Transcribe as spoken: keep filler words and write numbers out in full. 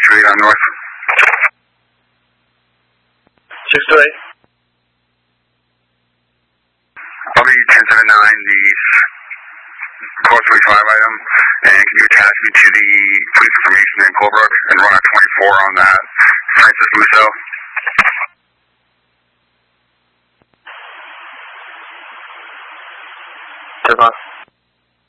two eight on north. six two eight. I'll be ten seven nine, the call three five item, and can you attach me to the police information in Colebrook and run a twenty-four on that Francis Musso? Tip off.